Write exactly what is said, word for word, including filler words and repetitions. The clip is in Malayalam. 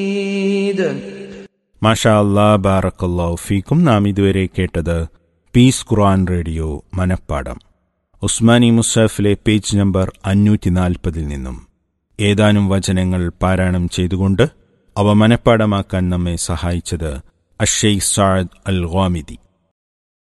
മാഷാ അല്ലാ, ബാറക്കല്ലാഹു ഫീക്കും. നാം ഇതുവരെ കേട്ടത് പീസ് ഖുർആൻ റേഡിയോ മനപ്പാടം ഉസ്മാനി മുസാഫിലെ പേജ് നമ്പർ അഞ്ഞൂറ്റി നാൽപ്പതിൽ നിന്നും ഏതാനും വചനങ്ങൾ പാരായണം ചെയ്തുകൊണ്ട് അവ മനപ്പാടമാക്കാൻ നമ്മെ സഹായിച്ചത് അശ്ശൈഖ് സഅദ് അൽ ഗാമിദി.